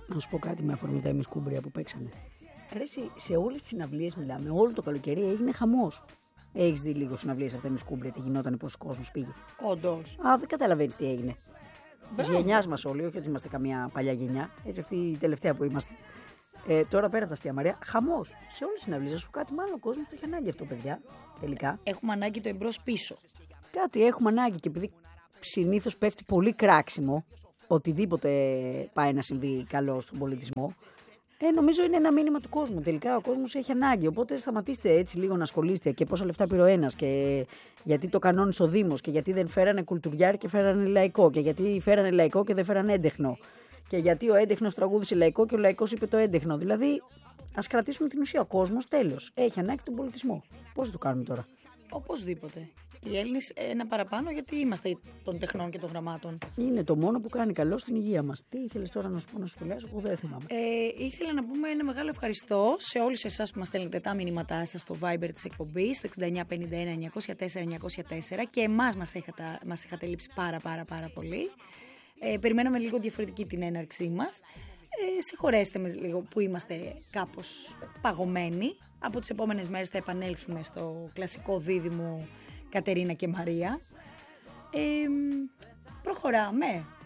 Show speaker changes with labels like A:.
A: Να σου πω κάτι με αφορμή τα ημισκούμπρια που παίξανε. Αρέσει, σε όλες τις συναυλίες μιλάμε, όλο το καλοκαίρι έγινε χαμός. Έχεις δει λίγο συναυλίες από τα ημισκούμπρια, τι γινόταν, πόσος κόσμος πήγε?
B: Όντως.
A: Δεν καταλαβαίνεις τι έγινε. Της γενιάς μας όλοι, όχι ότι είμαστε καμία παλιά γενιά, έτσι αυτή η τελευταία που είμαστε. Τώρα πέρα από τα αστεία Μαρία, χαμός. Σε όλες τις συναυλίες, να σου πω κάτι, μάλλον ο κόσμος το έχει ανάγκη αυτό, παιδιά. Τελικά.
B: Έχουμε ανάγκη το εμπρός πίσω.
A: Κάτι έχουμε ανάγκη και επειδή συνήθως πέφτει πολύ κράξιμο, οτιδήποτε πάει να συμβεί καλό στον πολιτισμό, νομίζω είναι ένα μήνυμα του κόσμου. Τελικά ο κόσμος έχει ανάγκη. Οπότε σταματήστε έτσι λίγο να ασχολείστε και πόσα λεφτά πήρε ο ένας και γιατί το κανόνισε ο Δήμος και γιατί δεν φέρανε κουλτουριάρι και φέρανε λαϊκό και γιατί φέρανε λαϊκό και δεν φέρανε έντεχνο. Και γιατί ο έντεχνος τραγούδισε λαϊκό και ο λαϊκός είπε το έντεχνο. Δηλαδή, ας κρατήσουμε την ουσία. Ο κόσμος τέλος έχει ανάγκη τον πολιτισμό. Πώς το κάνουμε τώρα?
B: Οπωσδήποτε. Οι Έλληνες ένα παραπάνω γιατί είμαστε των τεχνών και των γραμμάτων.
A: Είναι το μόνο που κάνει καλό στην υγεία μας. Τι ήθελες τώρα να σου πω, να σου σχολιάσω, που δεν θυμάμαι.
B: Ήθελα να πούμε ένα μεγάλο ευχαριστώ σε όλους εσάς που μας στέλνετε τα μηνύματά σας στο Viber της εκπομπής, στο 6951-904-904 και εμάς μας είχατε λείψει πάρα πολύ. Περιμέναμε λίγο διαφορετική την έναρξή μας. Συγχωρέστε με λίγο που είμαστε κάπως παγωμένοι. Από τις επόμενες μέρες θα επανέλθουμε στο κλασικό δίδυμο Κατερίνα και Μαρία. Προχωράμε.